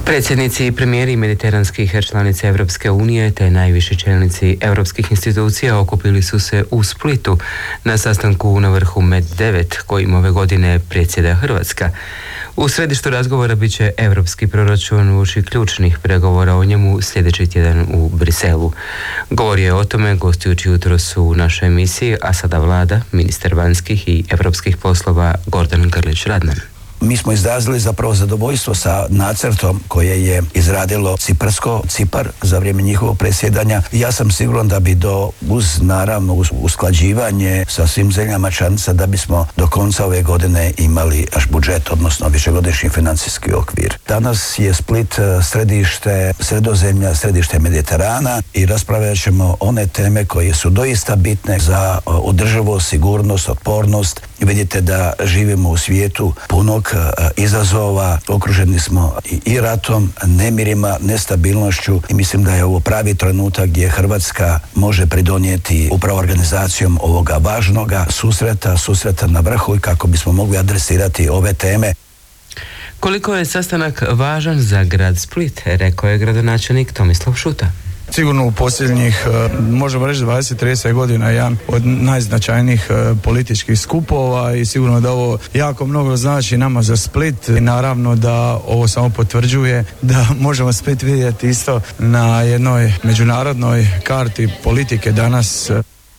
Predsjednici i premijeri mediteranskih članica Europske unije te najviši čelnici europskih institucija okupili su se u Splitu na sastanku na vrhu Med9 kojim ove godine predsjeda Hrvatska. U središtu razgovora bit će europski proračun uoči ključnih pregovora o njemu sljedeći tjedan u Briselu. Govorio je o tome gostujući jutros u našoj emisiji, a sada vlada, ministar vanjskih i europskih poslova Gordan Grlić-Radman. Mi smo izrazili zapravo zadovoljstvo sa nacrtom koje je izradilo Cipar za vrijeme njihovog predsjedanja. Ja sam siguran da bi uz usklađivanje sa svim zemljama članica da bismo do konca ove godine imali budžet, odnosno višegodišnji financijski okvir. Danas je Split središte Sredozemlja, središte Mediterana i raspravljat ćemo one teme koje su doista bitne za održivost, sigurnost, otpornost. Vidite da živimo u svijetu punog izazova, okruženi smo i ratom, nemirima, nestabilnošću i mislim da je ovo pravi trenutak gdje Hrvatska može pridonijeti upravo organizacijom ovoga važnoga susreta na vrhu i kako bismo mogli adresirati ove teme. Koliko je sastanak važan za grad Split, rekao je gradonačelnik Tomislav Šuta. Sigurno u posljednjih, možemo reći 20-30 godina, jedan od najznačajnijih političkih skupova i sigurno da ovo jako mnogo znači nama za Split i naravno da ovo samo potvrđuje da možemo Split vidjeti isto na jednoj međunarodnoj karti politike danas.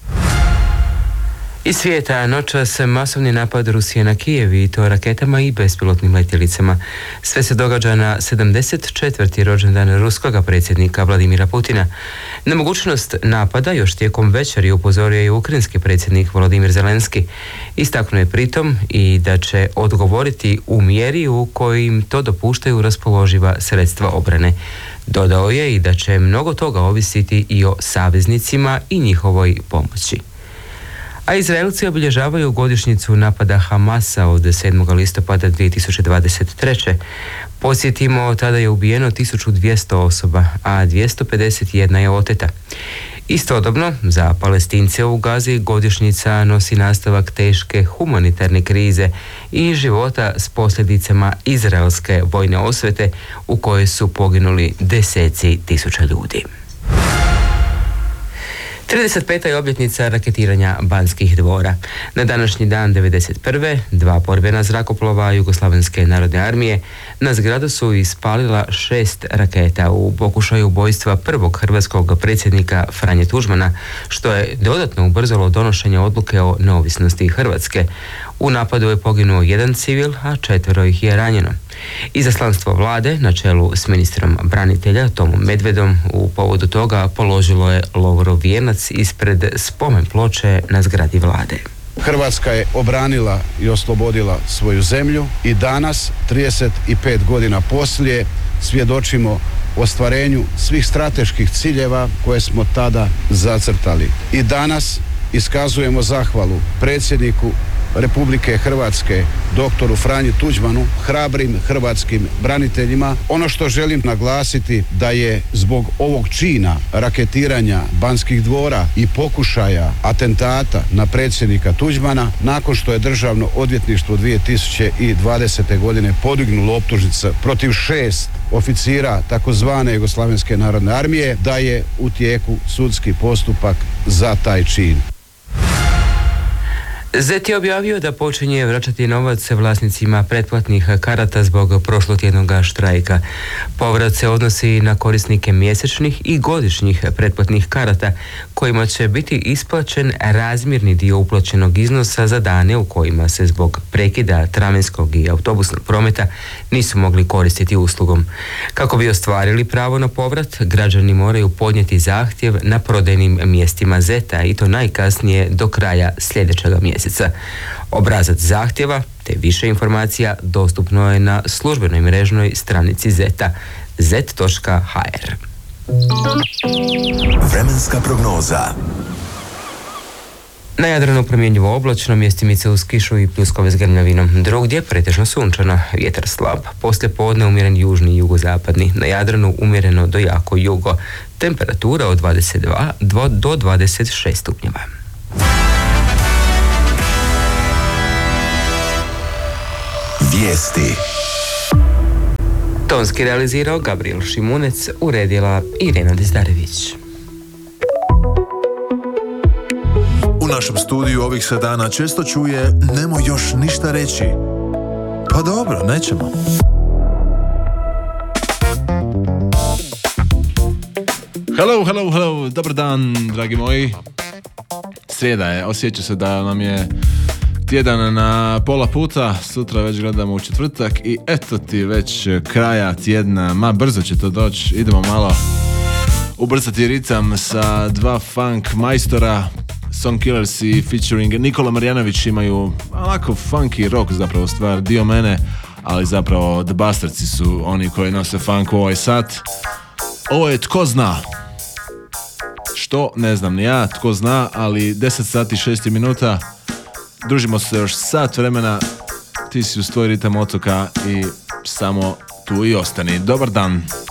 Iz svijeta noćas masovni napad Rusije na Kijev i to raketama i bespilotnim letjelicama. Sve se događa na 74. rođendan ruskoga predsjednika Vladimira Putina. Na mogućnost napada još tijekom večeri upozorio je ukrajinski predsjednik Volodimir Zelenski. Istaknuo je pritom i da će odgovoriti u mjeri u kojim to dopuštaju raspoloživa sredstva obrane. Dodao je i da će mnogo toga ovisiti i o saveznicima i njihovoj pomoći. A Izraelci obilježavaju godišnjicu napada Hamasa od 7. listopada 2023. Podsjetimo, tada je ubijeno 1200 osoba, a 251 je oteta. Istodobno, za Palestince u Gazi godišnjica nosi nastavak teške humanitarne krize i života s posljedicama izraelske vojne osvete u kojoj su poginuli deseci tisuća ljudi. 35. je obljetnica raketiranja Banskih dvora. Na današnji dan 1991. 2 borbena zrakoplova Jugoslavenske narodne armije na zgradu su ispalila 6 raketa u pokušaju ubojstva prvog hrvatskog predsjednika Franje Tuđmana, što je dodatno ubrzalo donošenje odluke o neovisnosti Hrvatske. U napadu je poginuo 1 civil, a 4 ih je ranjeno. Izaslanstvo vlade na čelu s ministrom branitelja Tomom Medvedom u povodu toga položilo je lovorov vijenac ispred spomen ploče na zgradi vlade. Hrvatska je obranila i oslobodila svoju zemlju i danas, 35 godina poslije, svjedočimo ostvarenju svih strateških ciljeva koje smo tada zacrtali. I danas iskazujemo zahvalu predsjedniku Republike Hrvatske, doktoru Franji Tuđmanu, hrabrim hrvatskim braniteljima. Ono što želim naglasiti da je zbog ovog čina raketiranja Banskih dvora i pokušaja atentata na predsjednika Tuđmana, nakon što je Državno odvjetništvo 2020. godine podignulo optužnice protiv 6 oficira takozvane Jugoslavenske narodne armije, da je u tijeku sudski postupak za taj čin. ZET je objavio da počinje vraćati novac vlasnicima pretplatnih karata zbog prošlotjednog štrajka. Povrat se odnosi na korisnike mjesečnih i godišnjih pretplatnih karata, kojima će biti isplaćen razmjerni dio uplaćenog iznosa za dane u kojima se zbog prekida tramvajskog i autobusnog prometa nisu mogli koristiti uslugom. Kako bi ostvarili pravo na povrat, građani moraju podnijeti zahtjev na prodajnim mjestima ZET-a i to najkasnije do kraja sljedećega mjeseca. Obrazac zahtjeva te više informacija dostupno je na službenoj mrežnoj stranici ZET-a zet.hr. Vremenska prognoza. Na Jadranu promjenjivo oblačno, mjestimice uz kišu i pljuskove s grmljavinom. Drugdje pretežno sunčano, vjetar slab, poslije podne umjeren južni i jugozapadni. Na Jadranu umjereno do jako jugo. Temperatura od 22 do 26 stupnjeva. Vijesti. Tonski realizirao Gabriel Šimunec, uredila Irena Dizdarević. U našem studiju ovih se dana često čuje "Nemoj još ništa reći". Pa dobro, nećemo. Hello, dobar dan, dragi moji. Srijeda je, osjeća se da nam je tjedan na pola puta, sutra već gledamo u četvrtak i eto ti već kraja tjedna, brzo će to doći, idemo malo ubrzati ritam sa dva funk majstora. Song Killers i featuring Nikola Marjanović imaju onako funky rock zapravo stvar, dio mene, ali zapravo The Bastardsi su oni koji nose funk u ovaj sat. Ovo je Tko zna. Što? Ne znam ni ja, tko zna, ali 10 sati 6 minuta. Družimo se još sat vremena. Ti si uz tvoj ritam otoka i samo tu i ostani. Dobar dan.